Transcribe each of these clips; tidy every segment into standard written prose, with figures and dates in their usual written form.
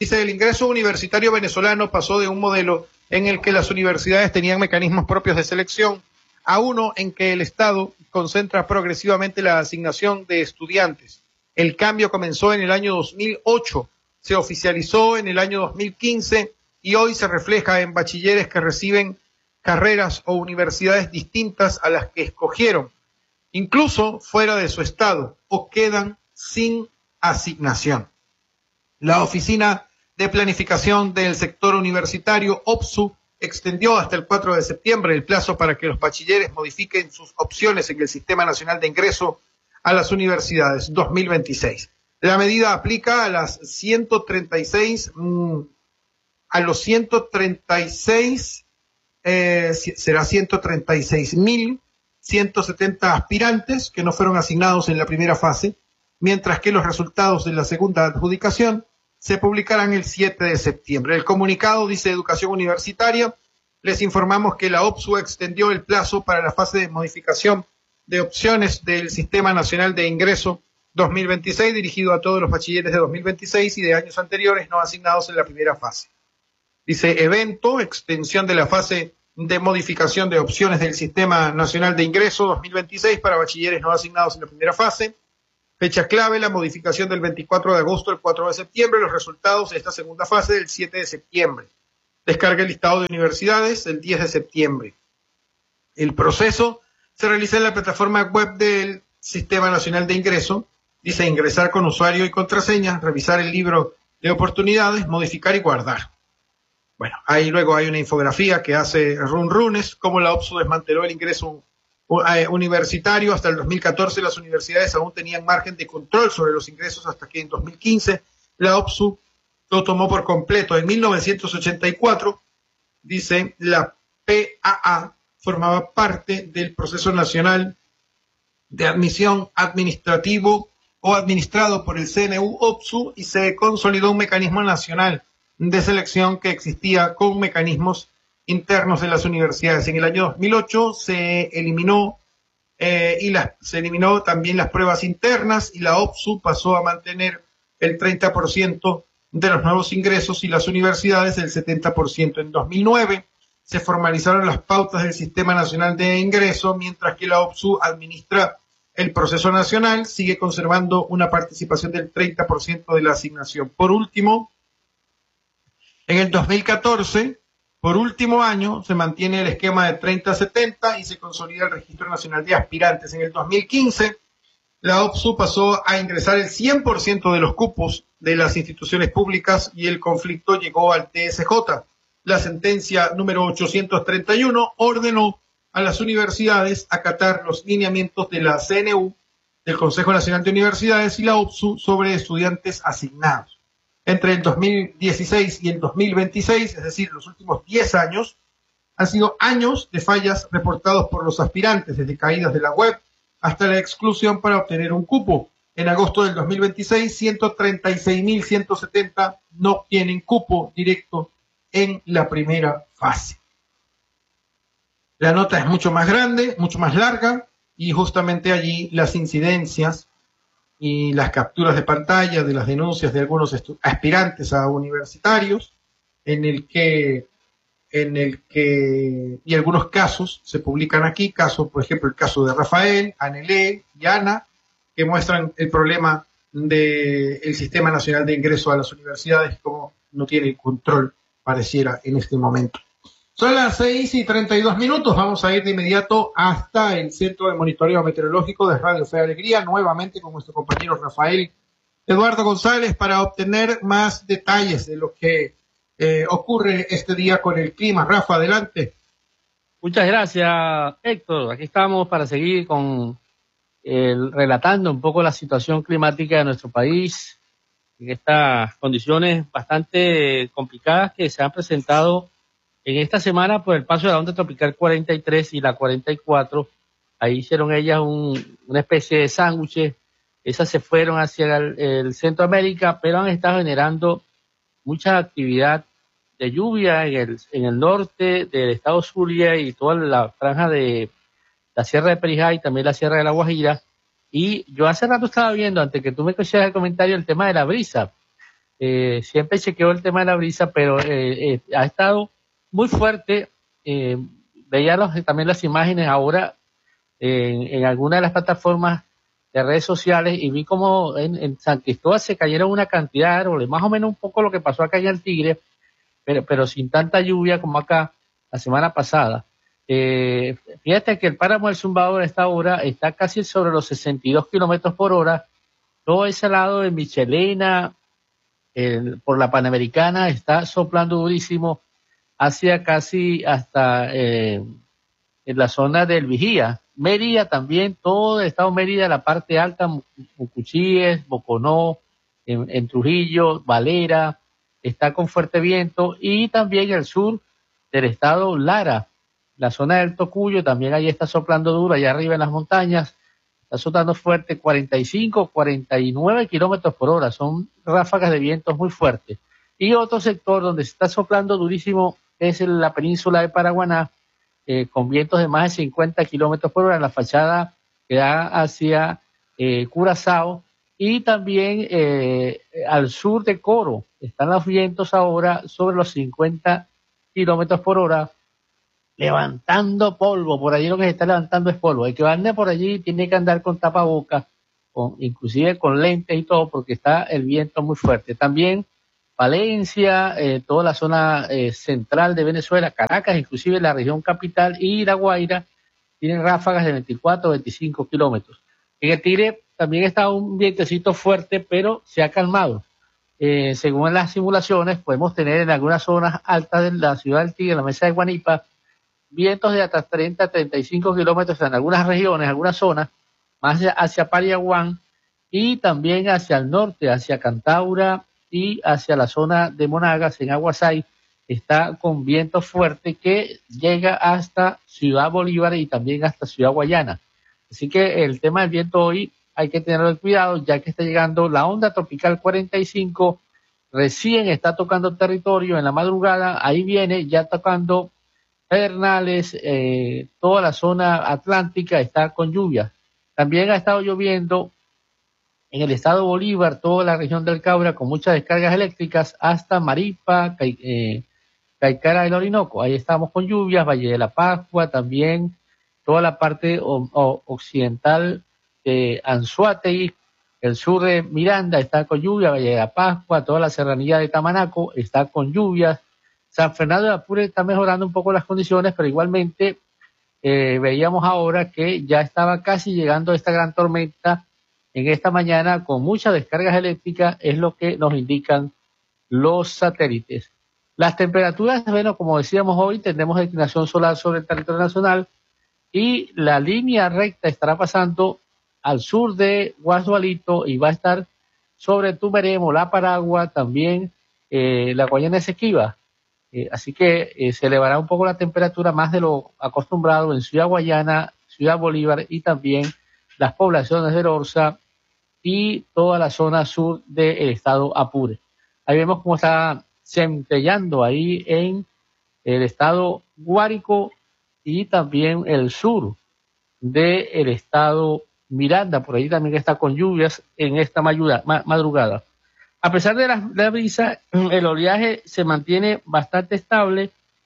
Dice, el ingreso universitario venezolano pasó de un modelo en el que las universidades tenían mecanismos propios de selección a uno en que el Estado concentra progresivamente la asignación de estudiantes. El cambio comenzó en el año 2008, se oficializó en el año 2015 y hoy se refleja en bachilleres que reciben carreras o universidades distintas a las que escogieron, incluso fuera de su estado, o quedan sin asignación. La Oficina de Planificación del Sector Universitario, OPSU, extendió hasta el 4 de septiembre el plazo para que los bachilleres modifiquen sus opciones en el Sistema Nacional de Ingreso a las Universidades 2026. La medida aplica a las 136, será 136.170 aspirantes que no fueron asignados en la primera fase, mientras que los resultados de la segunda adjudicación se publicarán el 7 de septiembre. El comunicado dice Educación Universitaria, les informamos que la OPSU extendió el plazo para la fase de modificación de opciones del Sistema Nacional de Ingreso 2026, dirigido a todos los bachilleres de 2026 y de años anteriores no asignados en la primera fase. Dice evento, extensión de la fase de modificación de opciones del Sistema Nacional de Ingreso 2026 para bachilleres no asignados en la primera fase. Fecha clave, la modificación del 24 de agosto al 4 de septiembre, los resultados de esta segunda fase del 7 de septiembre. Descarga el listado de universidades el 10 de septiembre. El proceso se realiza en la plataforma web del Sistema Nacional de Ingreso. Dice ingresar con usuario y contraseña, revisar el libro de oportunidades, modificar y guardar. Bueno, ahí luego hay una infografía que hace Runes, cómo la OPSU desmanteló el ingreso universitario. Hasta el 2014 las universidades aún tenían margen de control sobre los ingresos hasta que en 2015 la OPSU lo tomó por completo. En 1984, dice, la PAA formaba parte del proceso nacional de admisión administrativo o administrado por el CNU-OPSU y se consolidó un mecanismo nacional de selección que existía con mecanismos internos de las universidades. En el año 2008 se eliminó también las pruebas internas y la OPSU pasó a mantener el 30% de los nuevos ingresos y las universidades el 70%. En 2009 se formalizaron las pautas del Sistema Nacional de Ingreso, mientras que la OPSU administra el proceso nacional, sigue conservando una participación del 30% de la asignación. Por último, en el 2014, por último año, se mantiene el esquema de 30-70 y se consolida el Registro Nacional de Aspirantes. En el 2015, la OPSU pasó a ingresar el 100% de los cupos de las instituciones públicas y el conflicto llegó al TSJ. La sentencia número 831 ordenó a las universidades acatar los lineamientos de la CNU, del Consejo Nacional de Universidades y la OPSU sobre estudiantes asignados. Entre el 2016 y el 2026, es decir, los últimos 10 años, han sido años de fallas reportados por los aspirantes, desde caídas de la web hasta la exclusión para obtener un cupo. En agosto del 2026, 136.170 no obtienen cupo directo en la primera fase. La nota es mucho más grande, mucho más larga, y justamente allí las incidencias y las capturas de pantalla de las denuncias de algunos aspirantes a universitarios, y algunos casos se publican aquí, casos, por ejemplo, el caso de Rafael, Anelé y Ana, que muestran el problema del Sistema Nacional de Ingreso a las universidades, como no tiene control, pareciera, en este momento. Son las 6:32, vamos a ir de inmediato hasta el Centro de Monitoreo Meteorológico de Radio Fe y Alegría, nuevamente con nuestro compañero Rafael Eduardo González, para obtener más detalles de lo que ocurre este día con el clima. Rafa, adelante. Muchas gracias, Héctor. Aquí estamos para seguir relatando un poco la situación climática de nuestro país, en estas condiciones bastante complicadas que se han presentado en esta semana por el paso de la onda tropical 43 y la 44. Ahí hicieron ellas una especie de sándwiches. Esas se fueron hacia el Centroamérica, pero han estado generando mucha actividad de lluvia en el norte del estado Zulia y toda la franja de la Sierra de Perijá y también la Sierra de la Guajira. Y yo hace rato estaba viendo, antes que tú me escucharas el comentario, el tema de la brisa. siempre chequeo el tema de la brisa, pero ha estado muy fuerte. Veía también las imágenes ahora en alguna de las plataformas de redes sociales y vi como en San Cristóbal se cayeron una cantidad de árboles, más o menos un poco lo que pasó acá en el Tigre, pero sin tanta lluvia como acá la semana pasada. Fíjate que el páramo del Zumbador a esta hora está casi sobre los 62 kilómetros por hora. Todo ese lado de Michelena, por la Panamericana, está soplando durísimo hacia casi hasta en la zona del Vigía. Mérida también, todo el estado de Mérida, la parte alta, Mucuchíes, Boconó, en Trujillo, Valera, está con fuerte viento, y también el sur del estado Lara, la zona del Tocuyo, también ahí está soplando duro, allá arriba en las montañas, está soplando fuerte, 45, 49 kilómetros por hora, son ráfagas de vientos muy fuertes. Y otro sector donde se está soplando durísimo es en la península de Paraguaná, con vientos de más de 50 kilómetros por hora en la fachada que da hacia Curazao, y también al sur de Coro están los vientos ahora sobre los 50 kilómetros por hora, levantando polvo. Por allí lo que se está levantando es polvo. El que ande por allí tiene que andar con tapabocas, inclusive con lentes y todo, porque está el viento muy fuerte. También Valencia, toda la zona central de Venezuela, Caracas, inclusive la región capital y La Guaira, tienen ráfagas de 24 o 25 kilómetros. En el Tigre también está un vientecito fuerte, pero se ha calmado. Según las simulaciones, podemos tener en algunas zonas altas de la ciudad del Tigre, en la mesa de Guanipa, vientos de hasta 30 a 35 kilómetros en algunas regiones, algunas zonas, más hacia Pariaguán y también hacia el norte, hacia Cantaura y hacia la zona de Monagas, en Aguasay, está con viento fuerte que llega hasta Ciudad Bolívar y también hasta Ciudad Guayana. Así que el tema del viento hoy hay que tenerlo cuidado, ya que está llegando la onda tropical 45, recién está tocando territorio en la madrugada, ahí viene ya tocando Pedernales, toda la zona atlántica está con lluvias. También ha estado lloviendo en el estado Bolívar, toda la región del Caura, con muchas descargas eléctricas, hasta Maripa, Caicara del Orinoco. Ahí estamos con lluvias, Valle de la Pascua, también toda la parte occidental de Anzoátegui, el sur de Miranda está con lluvia, Valle de la Pascua, toda la serranía de Tamanaco está con lluvias. San Fernando de Apure está mejorando un poco las condiciones, pero igualmente veíamos ahora que ya estaba casi llegando esta gran tormenta en esta mañana con muchas descargas eléctricas, es lo que nos indican los satélites. Las temperaturas, bueno, como decíamos hoy, tendremos declinación solar sobre el territorio nacional y la línea recta estará pasando al sur de Guasualito y va a estar sobre Tumeremo, La Paragua, también la Guayana Esequiba. Así que se elevará un poco la temperatura más de lo acostumbrado en Ciudad Guayana, Ciudad Bolívar y también las poblaciones de Orza y toda la zona sur del estado Apure. Ahí vemos cómo está centellando ahí en el estado Guárico y también el sur del estado Miranda. Por ahí también está con lluvias en esta madrugada. A pesar de la brisa, el oleaje se mantiene bastante estable.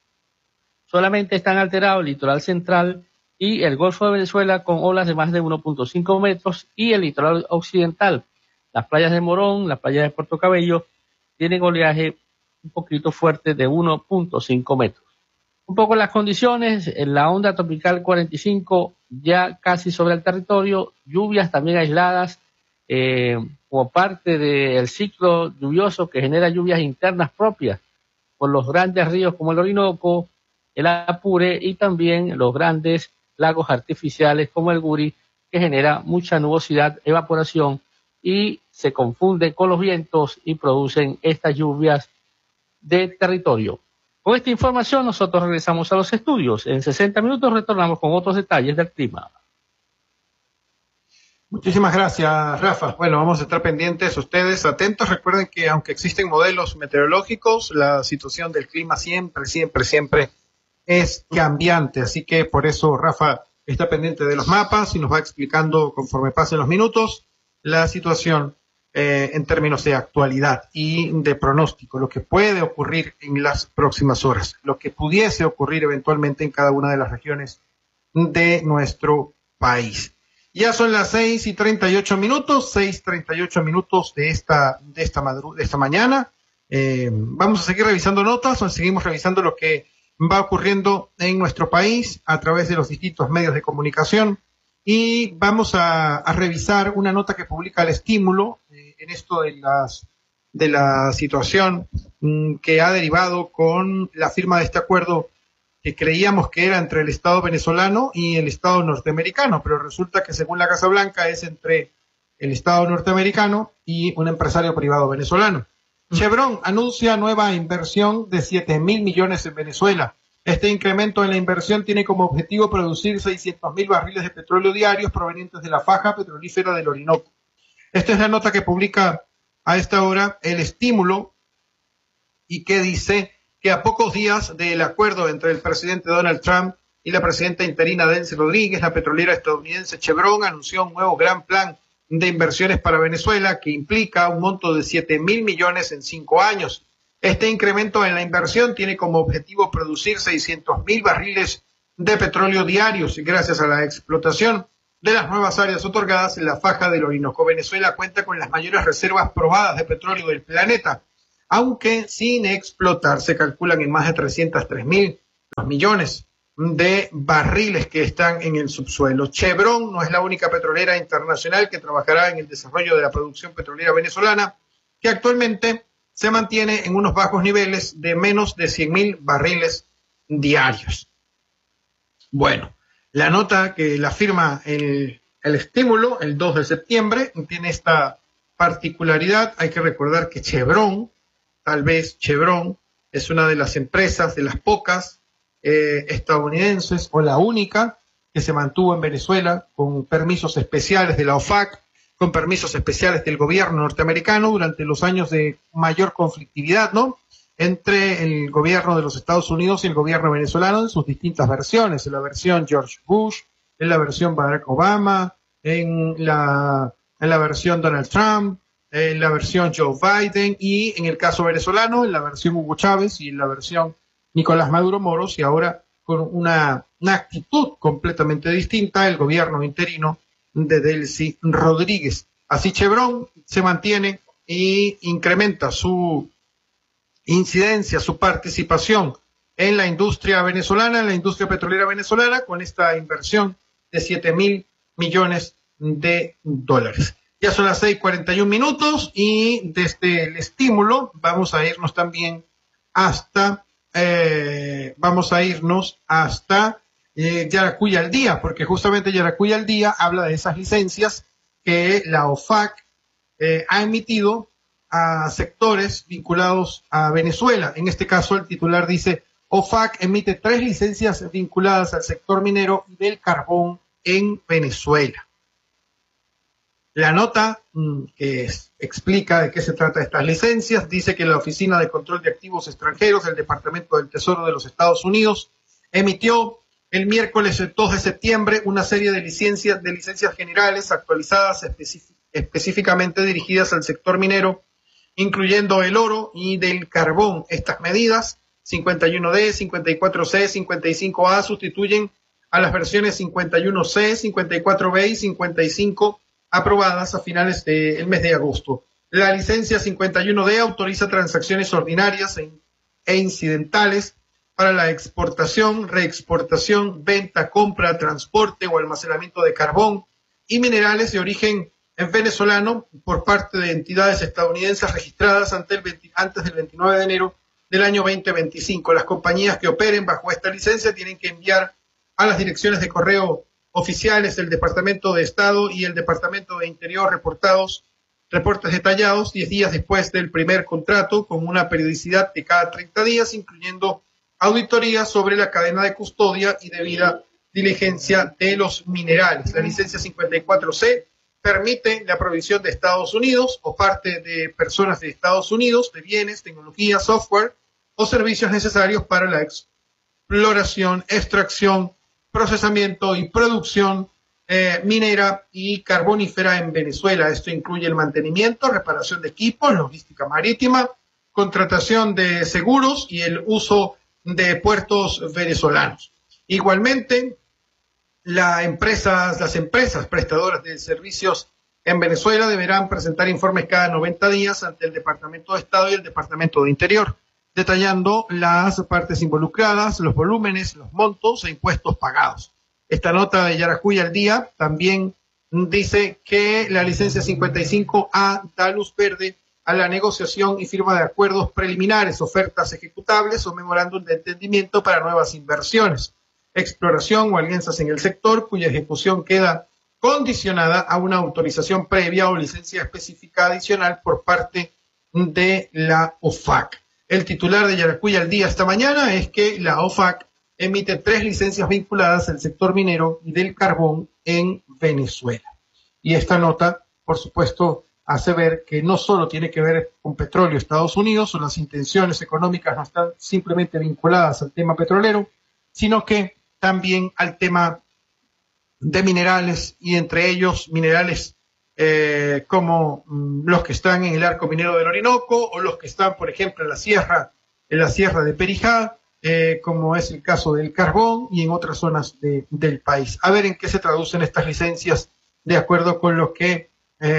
Solamente están alterados el litoral central y el Golfo de Venezuela con olas de más de 1.5 metros y el litoral occidental. Las playas de Morón, las playas de Puerto Cabello tienen oleaje un poquito fuerte de 1.5 metros. Un poco las condiciones, en la onda tropical 45 ya casi sobre el territorio, lluvias también aisladas, como parte del ciclo lluvioso que genera lluvias internas propias por los grandes ríos como el Orinoco, el Apure y también los grandes lagos artificiales como el Guri, que genera mucha nubosidad, evaporación y se confunde con los vientos y producen estas lluvias de territorio. Con esta información nosotros regresamos a los estudios. En 60 minutos retornamos con otros detalles del clima. Muchísimas gracias, Rafa. Bueno, vamos a estar pendientes, ustedes atentos. Recuerden que aunque existen modelos meteorológicos, la situación del clima siempre es cambiante. Así que por eso Rafa está pendiente de los mapas y nos va explicando conforme pasen los minutos la situación en términos de actualidad y de pronóstico, lo que puede ocurrir en las próximas horas, lo que pudiese ocurrir eventualmente en cada una de las regiones de nuestro país. Ya son las 6:38, 6:38 de esta mañana. Vamos a seguir revisando notas, o seguimos revisando lo que va ocurriendo en nuestro país a través de los distintos medios de comunicación. Y vamos a revisar una nota que publica El Estímulo en esto de la situación que ha derivado con la firma de este acuerdo que creíamos que era entre el Estado venezolano y el Estado norteamericano, pero resulta que según la Casa Blanca es entre el Estado norteamericano y un empresario privado venezolano. Chevron anuncia nueva inversión de 7.000 millones en Venezuela. Este incremento en la inversión tiene como objetivo producir 600.000 barriles de petróleo diarios provenientes de la faja petrolífera del Orinoco. Esta es la nota que publica a esta hora El Estímulo y que dice que a pocos días del acuerdo entre el presidente Donald Trump y la presidenta interina Delcy Rodríguez, la petrolera estadounidense Chevron anunció un nuevo gran plan de inversiones para Venezuela que implica un monto de 7.000 millones en 5 años. Este incremento en la inversión tiene como objetivo producir 600.000 barriles de petróleo diarios gracias a la explotación de las nuevas áreas otorgadas en la faja del Orinoco. Venezuela cuenta con las mayores reservas probadas de petróleo del planeta, aunque sin explotar. Se calculan en más de 303.000 millones de barriles que están en el subsuelo. Chevron no es la única petrolera internacional que trabajará en el desarrollo de la producción petrolera venezolana, que actualmente se mantiene en unos bajos niveles de menos de 100.000 barriles diarios. Bueno, la nota que la firma el Estímulo el 2 de septiembre tiene esta particularidad. Hay que recordar que Chevron, tal vez Chevron, es una de las empresas, de las pocas estadounidenses, o la única, que se mantuvo en Venezuela con permisos especiales de la OFAC, con permisos especiales del gobierno norteamericano durante los años de mayor conflictividad, ¿no?, entre el gobierno de los Estados Unidos y el gobierno venezolano en sus distintas versiones, en la versión George Bush, en la versión Barack Obama, en la versión Donald Trump, en la versión Joe Biden, y en el caso venezolano, en la versión Hugo Chávez y en la versión Nicolás Maduro Moros, y ahora con una actitud completamente distinta, el gobierno interino de Delcy Rodríguez. Así Chevron se mantiene e incrementa su incidencia, su participación en la industria venezolana, en la industria petrolera venezolana, con esta inversión de 7.000 millones de dólares. Ya son las 6:41 y desde El Estímulo vamos a irnos también hasta Yaracuy al Día, porque justamente Yaracuy al Día habla de esas licencias que la OFAC ha emitido a sectores vinculados a Venezuela. En este caso, el titular dice: OFAC emite 3 licencias vinculadas al sector minero y del carbón en Venezuela. La nota que explica de qué se trata estas licencias dice que la Oficina de Control de Activos Extranjeros del Departamento del Tesoro de los Estados Unidos emitió el miércoles 2 de septiembre una serie de licencias generales actualizadas específicamente dirigidas al sector minero, incluyendo el oro y del carbón. Estas medidas, 51D, 54C, 55A, sustituyen a las versiones 51C, 54B y 55 aprobadas a finales del mes de agosto. La licencia 51D autoriza transacciones ordinarias e incidentales para la exportación, reexportación, venta, compra, transporte o almacenamiento de carbón y minerales de origen venezolano por parte de entidades estadounidenses registradas antes del 29 de enero del año 2025. Las compañías que operen bajo esta licencia tienen que enviar a las direcciones de correo oficiales del Departamento de Estado y el Departamento de Interior reportes detallados 10 días después del primer contrato, con una periodicidad de cada 30 días, incluyendo auditorías sobre la cadena de custodia y debida diligencia de los minerales. La licencia 54C permite la provisión de Estados Unidos o parte de personas de Estados Unidos de bienes, tecnología, software o servicios necesarios para la exploración, extracción, procesamiento y producción minera y carbonífera en Venezuela. Esto incluye el mantenimiento, reparación de equipos, logística marítima, contratación de seguros y el uso de puertos venezolanos. Igualmente, las empresas prestadoras de servicios en Venezuela deberán presentar informes cada 90 días ante el Departamento de Estado y el Departamento de Interior, detallando las partes involucradas, los volúmenes, los montos e impuestos pagados. Esta nota de Yaracuy al Día también dice que la licencia 55A da luz verde a la negociación y firma de acuerdos preliminares, ofertas ejecutables o memorándum de entendimiento para nuevas inversiones, exploración o alianzas en el sector, cuya ejecución queda condicionada a una autorización previa o licencia específica adicional por parte de la OFAC. El titular de Yaracuy al Día esta mañana es que la OFAC emite 3 licencias vinculadas al sector minero y del carbón en Venezuela. Y esta nota, por supuesto, hace ver que no solo tiene que ver con petróleo Estados Unidos, o las intenciones económicas no están simplemente vinculadas al tema petrolero, sino que también al tema de minerales, y entre ellos minerales como los que están en el arco minero del Orinoco o los que están, por ejemplo, en la sierra de Perijá, como es el caso del carbón y en otras zonas del país. A ver en qué se traducen estas licencias de acuerdo con lo que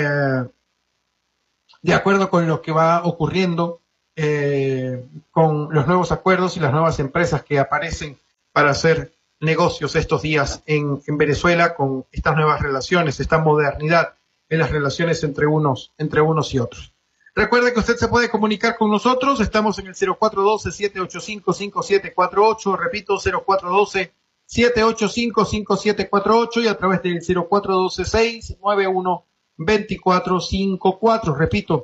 va ocurriendo con los nuevos acuerdos y las nuevas empresas que aparecen para hacer negocios estos días en Venezuela, con estas nuevas relaciones, esta modernidad en las relaciones entre unos y otros. Recuerde que usted se puede comunicar con nosotros, estamos en el 0412-785-5748, repito, 0412-785-5748 y a través del 0412-691-2454, repito,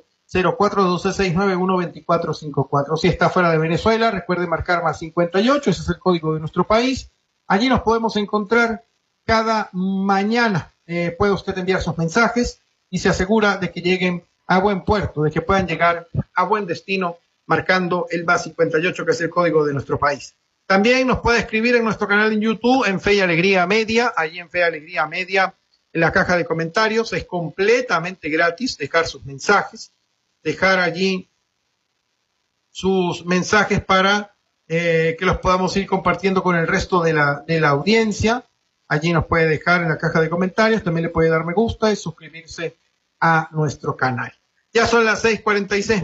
0412-691-2454. Si está fuera de Venezuela, recuerde marcar más 58, ese es el código de nuestro país. Allí nos podemos encontrar cada mañana. Puede usted enviar sus mensajes y se asegura de que lleguen a buen puerto, de que puedan llegar a buen destino marcando el más 58, que es el código de nuestro país. También nos puede escribir en nuestro canal en YouTube, en Fe y Alegría Media. Allí en Fe y Alegría Media, en la caja de comentarios, es completamente gratis dejar sus mensajes, dejar allí sus mensajes para que los podamos ir compartiendo con el resto de la audiencia. Allí nos puede dejar en la caja de comentarios, también le puede dar me gusta y suscribirse a nuestro canal. Ya son las 6:46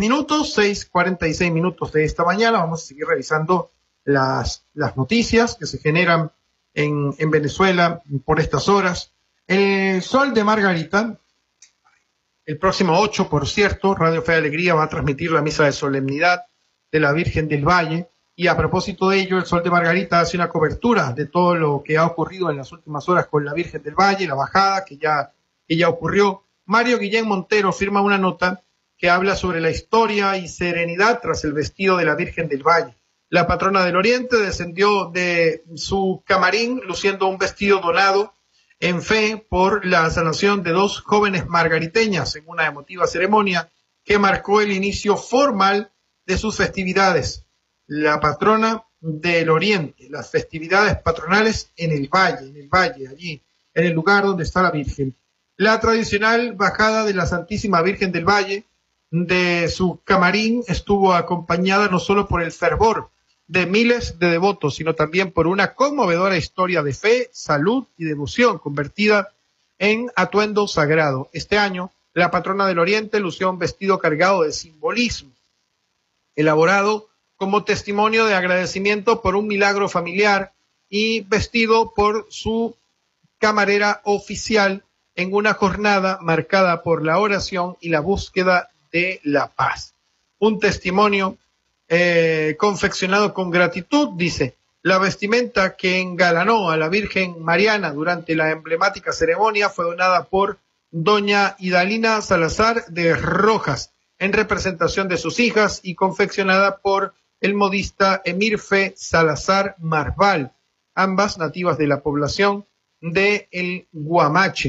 minutos de esta mañana. Vamos a seguir revisando las noticias que se generan en Venezuela por estas horas. El Sol de Margarita, el próximo 8, por cierto, Radio Fe y Alegría va a transmitir la misa de solemnidad de la Virgen del Valle. Y a propósito de ello, el Sol de Margarita hace una cobertura de todo lo que ha ocurrido en las últimas horas con la Virgen del Valle, la bajada que ya ocurrió. Mario Guillén Montero firma una nota que habla sobre la historia y serenidad tras el vestido de la Virgen del Valle. La patrona del Oriente descendió de su camarín luciendo un vestido donado en fe por la sanación de 2 jóvenes margariteñas en una emotiva ceremonia que marcó el inicio formal de sus festividades. La patrona del Oriente, las festividades patronales en el valle, allí, en el lugar donde está la Virgen. La tradicional bajada de la Santísima Virgen del Valle de su camarín estuvo acompañada no solo por el fervor de miles de devotos, sino también por una conmovedora historia de fe, salud y devoción convertida en atuendo sagrado. Este año, la patrona del Oriente lució un vestido cargado de simbolismo, elaborado como testimonio de agradecimiento por un milagro familiar y vestido por su camarera oficial en una jornada marcada por la oración y la búsqueda de la paz. Un testimonio confeccionado con gratitud, dice: la vestimenta que engalanó a la Virgen Mariana durante la emblemática ceremonia fue donada por doña Idalina Salazar de Rojas en representación de sus hijas y confeccionada por el modista Emirfe Salazar Marval, ambas nativas de la población de El Guamache.